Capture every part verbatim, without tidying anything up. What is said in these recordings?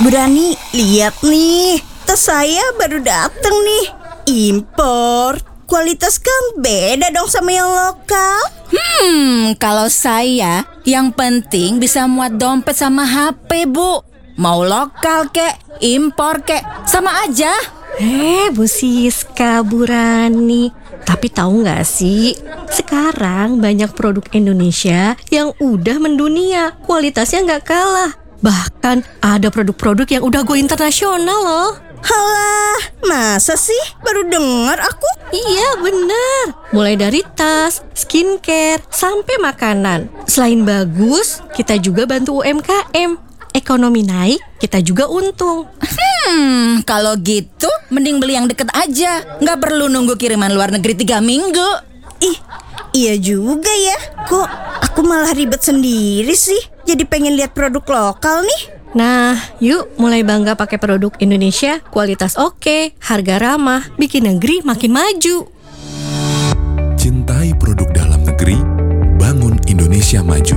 Burani, lihat nih, tas saya baru dateng nih. Impor, kualitas kan beda dong sama yang lokal. Hmm, kalau saya, yang penting bisa muat dompet sama H P, Bu. Mau lokal kek, impor kek, sama aja. Eh, Bu Siska, Burani. Tapi tahu nggak sih, sekarang banyak produk Indonesia yang udah mendunia, kualitasnya nggak kalah. Bahkan ada produk-produk yang udah go internasional loh. Halah, masa sih? Baru dengar aku. Iya bener, mulai dari tas, skincare, sampai makanan. Selain bagus, kita juga bantu U M K M. Ekonomi naik, kita juga untung. Hmm, kalau gitu mending beli yang deket aja. Nggak perlu nunggu kiriman luar negeri tiga minggu. Ih, iya juga ya. Kok aku malah ribet sendiri sih? Jadi pengen lihat produk lokal nih. Nah, yuk mulai bangga pakai produk Indonesia, kualitas oke, harga ramah, bikin negeri makin maju. Cintai produk dalam negeri, bangun Indonesia maju.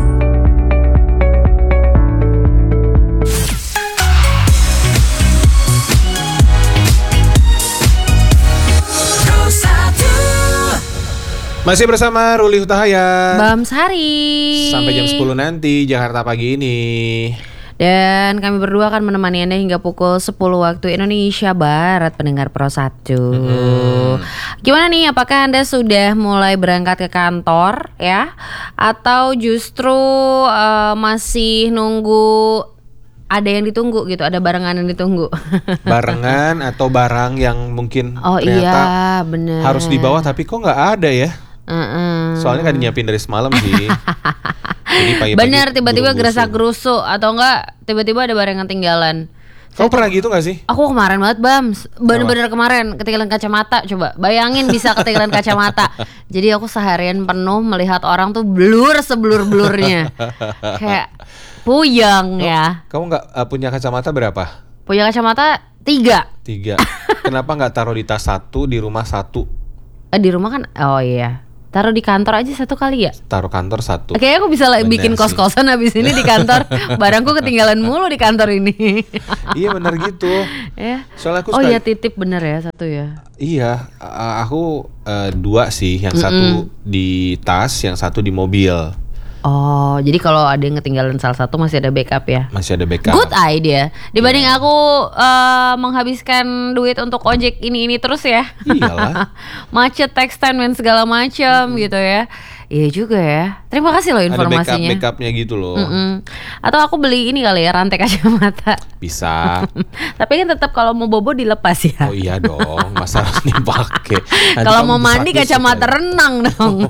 Masih bersama Ruli Hutahaya, Bams Hari. Sampai jam sepuluh nanti Jakarta pagi ini. Dan kami berdua akan menemani Anda hingga pukul sepuluh waktu Indonesia Barat, pendengar Pro satu. Hmm. Gimana nih, apakah Anda sudah mulai berangkat ke kantor ya? Atau justru uh, masih nunggu ada yang ditunggu gitu, ada barengan yang ditunggu? Barengan atau barang yang mungkin oh, ternyata iya, bener. harus dibawa tapi kok nggak ada ya? Uh-uh. Soalnya kan nyiapin dari semalam sih. Jadi pagi-pagi bener, tiba-tiba gerasa gerusuk atau enggak tiba-tiba ada barang yang ketinggalan. Kamu pernah gitu gak sih? Aku kemarin banget Bams, bener-bener kemarin ketinggalan kacamata. Coba bayangin bisa ketinggalan kacamata. Jadi aku seharian penuh melihat orang tuh blur seblur-blurnya. Kayak puyeng ya. Kamu gak uh, punya kacamata berapa? Punya kacamata tiga. Tiga. Kenapa gak taruh di tas satu, di rumah satu? Eh, di rumah kan, oh iya, taruh di kantor aja satu kali ya. Taruh kantor satu. Kayaknya aku bisa bener bikin sih. Kos-kosan habis ini di kantor. Barangku ketinggalan mulu di kantor ini. Iya benar gitu. Ya. Soalnya aku oh sekali... iya titip bener ya satu ya. Iya, uh, aku uh, dua sih, yang Mm-mm. satu di tas, yang satu di mobil. Oh, jadi kalau ada yang ketinggalan salah satu masih ada backup ya? Masih ada backup. Good idea. Dibanding yeah. aku uh, menghabiskan duit untuk ojek ini ini terus ya. Iyalah. Macet, text time dan segala macam hmm. gitu ya. Iya juga ya. Terima kasih loh informasinya. Ada backup, backupnya gitu loh. Mm-mm. Atau aku beli ini kali ya, rantai kacamata. Bisa. Tapi kan tetap kalau mau bobo dilepas ya. Oh iya dong, masa harus dipakai. Kalau mau mandi kacamata renang dong.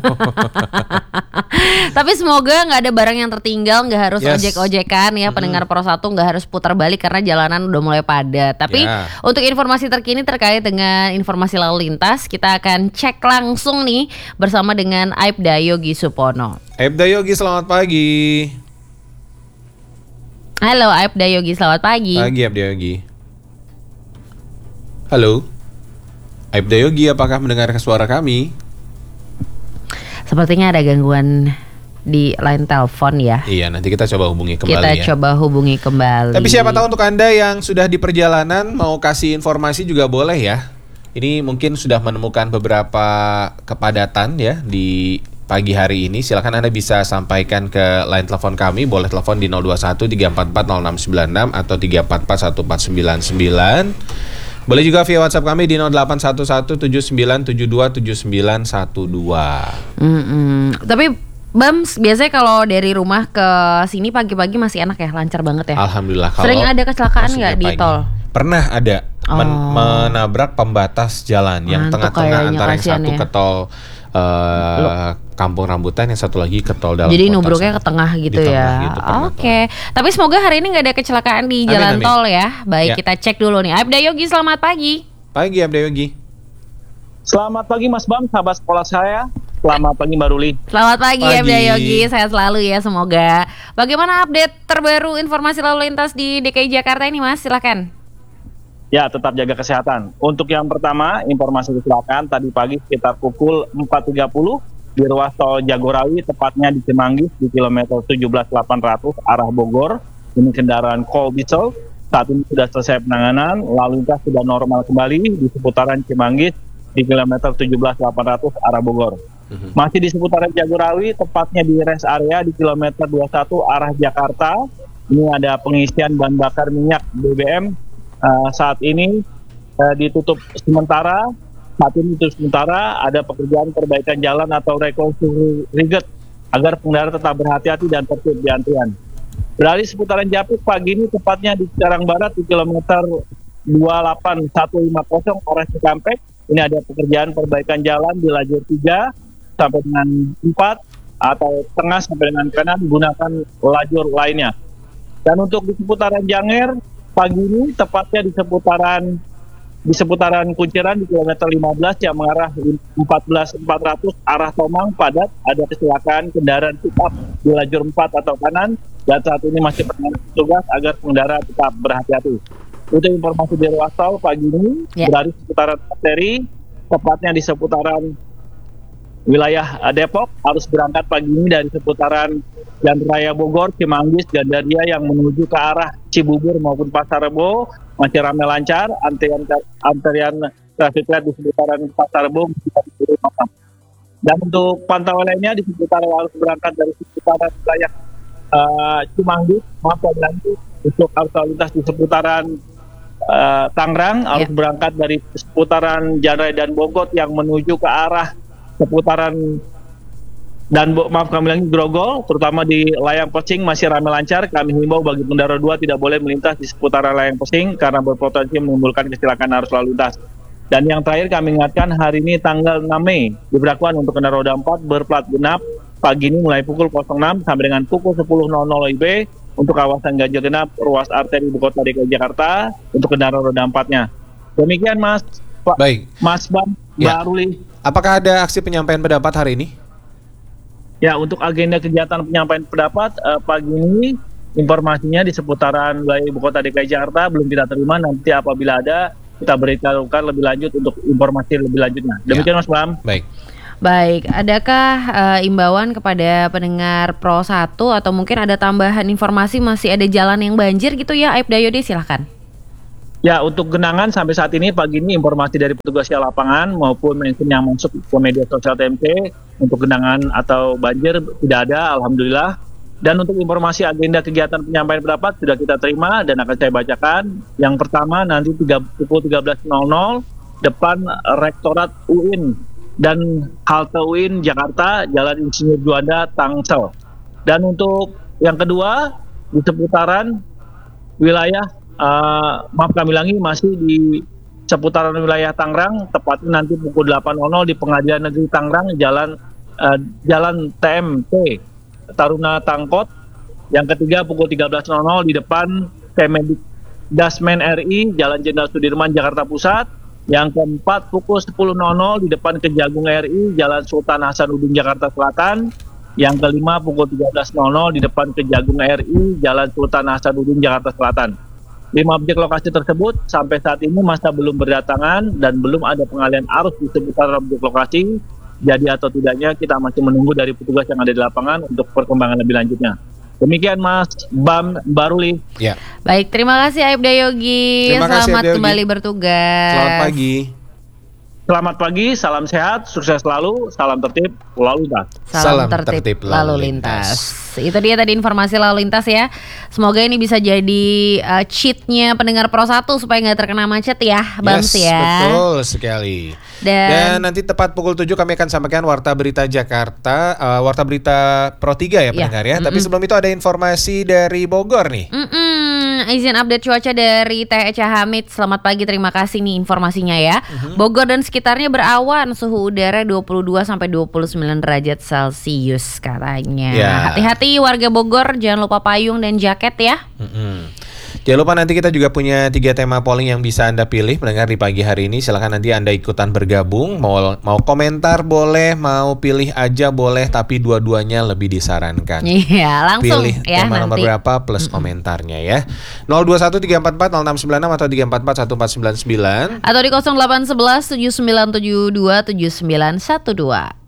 Tapi semoga nggak ada barang yang tertinggal, nggak harus yes. ojek-ojekan ya. Mm-hmm. Pendengar Pro satu nggak harus putar balik karena jalanan udah mulai padat. Tapi yeah. untuk informasi terkini terkait dengan informasi lalu lintas, kita akan cek langsung nih bersama dengan Aibda Yogi Supono. Aibda Yogi, selamat pagi. Halo Aibda Yogi, selamat pagi. Pagi Aibda Yogi. Halo Aibda Yogi, apakah mendengar suara kami? Sepertinya ada gangguan di line telepon ya. Iya, nanti kita coba hubungi kembali kita ya. Kita coba hubungi kembali. Tapi siapa tahu untuk Anda yang sudah di perjalanan mau kasih informasi juga boleh ya. Ini mungkin sudah menemukan beberapa kepadatan ya di pagi hari ini. Silakan Anda bisa sampaikan ke line telepon kami. Boleh telepon di nol dua satu tiga empat empat nol enam sembilan enam atau tiga empat empat satu empat sembilan sembilan. Boleh juga via WhatsApp kami di nol delapan satu satu tujuh sembilan tujuh dua tujuh sembilan satu dua. Mm-mm. Tapi Bams, biasanya kalau dari rumah ke sini pagi-pagi masih enak ya, lancar banget ya. Alhamdulillah. Sering ada kecelakaan nggak di tol? Pernah ada men- oh. menabrak pembatas jalan yang Mantuk tengah-tengah antara yang satu ya. ke tol uh, Kampung Rambutan, yang satu lagi ke tol dalam Jadi kota. nubruknya ke tengah gitu di ya. Gitu, Oke. Okay. Tapi semoga hari ini nggak ada kecelakaan di jalan amin, amin. tol ya. Baik, ya. Kita cek dulu nih. Aibda Yogi, selamat pagi. Pagi Aibda Yogi. Selamat pagi Mas Bam, sahabat sekolah saya. Selamat pagi Mbak Ruli. Selamat pagi, pagi. Aibda Yogi, sehat selalu ya semoga. Bagaimana update terbaru informasi lalu lintas di D K I Jakarta ini Mas? Silakan. Ya, tetap jaga kesehatan. Untuk yang pertama, informasi kecelakaan tadi pagi sekitar pukul empat tiga puluh di ruas tol Jagorawi, tepatnya di Cimanggis di kilometer tujuh belas delapan ratus arah Bogor. Ini kendaraan Call Diesel saat ini sudah selesai penanganan, lalu lintas sudah normal kembali di seputaran Cimanggis di kilometer tujuh belas delapan ratus arah Bogor. Mm-hmm. Masih di seputaran Jagorawi, tepatnya di rest area di kilometer dua puluh satu arah Jakarta. Ini ada pengisian bahan bakar minyak B B M uh, saat ini uh, ditutup sementara. Saat ini ditutup sementara, ada pekerjaan perbaikan jalan atau rekonstruksi riget agar pengendara tetap berhati-hati dan tertib di antrian. Beralih seputaran Japik pagi ini tepatnya di Cikarang Barat di kilometer dua delapan satu lima nol arah Cikampek. Ini ada pekerjaan perbaikan jalan di lajur tiga sampai dengan empat atau tengah sampai dengan kanan gunakan lajur lainnya. Dan untuk di seputaran Janger pagi ini tepatnya di seputaran di seputaran Kunciran di kilometer lima belas yang mengarah empat belas empat ratus arah Tomang padat, ada kecelakaan kendaraan pick up di lajur empat atau kanan, dan saat ini masih penanganan petugas agar pengendara tetap berhati-hati. Itu informasi dari ruas tol pagi ini. Yeah. Dari seputaran arteri, tepatnya di seputaran wilayah Depok, harus berangkat pagi ini dari seputaran Jalan Raya Bogor, Cimanggis, Gandaria yang menuju ke arah Cibubur maupun Pasar Rebo masih ramai lancar. Antrian antrian traffic light di seputaran Pasar Rebo bisa diberi makan. Dan untuk pantauan lainnya di seputaran harus berangkat dari seputaran wilayah uh, Cimanggis, maaf lagi untuk arus lalu lintas di seputaran uh, Tangerang harus yeah. berangkat dari seputaran Jalan Raya dan Bogor yang menuju ke arah seputaran dan maaf kami lagi Grogol, terutama di Layang Pesing masih ramai lancar. Kami himbau bagi pengendara dua tidak boleh melintas di seputaran Layang Pesing karena berpotensi menimbulkan kecelakaan arus lalu lintas. Dan yang terakhir kami ingatkan, hari ini tanggal enam Mei diberlakukan untuk kendaraan roda empat berplat genap pagi ini mulai pukul nol enam sampai dengan pukul sepuluh W I B untuk kawasan ganjil genap ruas arteri ibu kota D K I Jakarta untuk kendaraan roda empatnya. Demikian Mas Pak. Baik. Mas Bam, ya. Mbak Ruli. Apakah ada aksi penyampaian pendapat hari ini? Ya, untuk agenda kegiatan penyampaian pendapat uh, pagi ini informasinya di seputaran wilayah ibu kota D K I Jakarta belum kita terima. Nanti apabila ada kita beritahukan lebih lanjut untuk informasi lebih lanjutnya. Demikian ya. Mas Bram. Baik. Baik, adakah uh, imbauan kepada pendengar Pro satu atau mungkin ada tambahan informasi masih ada jalan yang banjir gitu ya, Aib Dayode, silahkan. Ya, untuk genangan sampai saat ini pagi ini informasi dari petugas di lapangan maupun mention yang masuk ke media sosial T M C untuk genangan atau banjir tidak ada, alhamdulillah. Dan untuk informasi agenda kegiatan penyampaian pendapat sudah kita terima dan akan saya bacakan. Yang pertama nanti pukul tiga belas nol nol depan Rektorat U I N dan halte U I N Jakarta, Jalan Insinyur Juanda, Tangsel. Dan untuk yang kedua di seputaran wilayah Uh, maaf kami ulangi masih di seputaran wilayah Tangerang, tepatnya nanti pukul delapan nol nol di Pengadilan Negeri Tangerang, Jalan uh, Jalan T M T Taruna Tangkot. Yang ketiga pukul tiga belas nol nol di depan Kemedik Dasmen R I, Jalan Jenderal Sudirman, Jakarta Pusat. Yang keempat pukul sepuluh nol nol di depan Kejagung R I, Jalan Sultan Hasanuddin, Jakarta Selatan. Yang kelima pukul tiga belas nol nol di depan Kejagung R I, Jalan Sultan Hasanuddin, Jakarta Selatan. Lima objek lokasi tersebut sampai saat ini masa belum berdatangan dan belum ada pengalian arus di seputar objek lokasi. Jadi atau tidaknya kita masih menunggu dari petugas yang ada di lapangan untuk perkembangan lebih lanjutnya. Demikian Mas Bam Baruli. Ya. Baik, terima kasih Aibda Yogi. Terima Selamat kasih, Aibda Yogi. Kembali bertugas. Selamat pagi. Selamat pagi, salam sehat, sukses selalu, salam tertib, lalu lintas. Salam, salam tertib, tertib lalu, lalu lintas. lintas. Itu dia tadi informasi lalu lintas ya. Semoga ini bisa jadi uh, cheatnya pendengar Pro satu supaya nggak terkena macet ya, Bams yes, ya. Betul sekali. Dan, Dan nanti tepat pukul tujuh kami akan sampaikan Warta Berita Jakarta, uh, Warta Berita Pro tiga ya pendengar ya. ya. Mm-mm. Tapi sebelum itu ada informasi dari Bogor nih. Mm-mm. Izin update cuaca dari T H Hamid. Selamat pagi, terima kasih nih informasinya ya. Mm-hmm. Bogor dan sekitarnya berawan, suhu udara dua puluh dua sampai dua puluh sembilan derajat Celcius katanya. Yeah. Hati-hati warga Bogor, jangan lupa payung dan jaket ya. Mm-hmm. Jangan lupa nanti kita juga punya tiga tema polling yang bisa Anda pilih mendengar di pagi hari ini. Silakan nanti Anda ikutan bergabung. Mau mau komentar boleh, mau pilih aja boleh, tapi dua-duanya lebih disarankan. Iya, langsung pilih ya tema nanti. Nomor berapa plus mm-hmm. komentarnya ya. nol dua satu tiga empat empat nol enam sembilan enam atau tiga empat empat satu empat sembilan sembilan atau di nol delapan satu satu tujuh sembilan tujuh dua tujuh sembilan satu dua.